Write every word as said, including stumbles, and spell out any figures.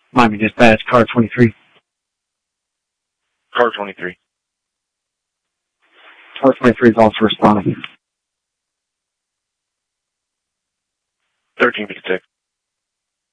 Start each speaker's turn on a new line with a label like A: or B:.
A: Miami Dispatch, car twenty-three.
B: Car twenty-three.
A: Car twenty-three is also responding.
B: thirteen fifty-six.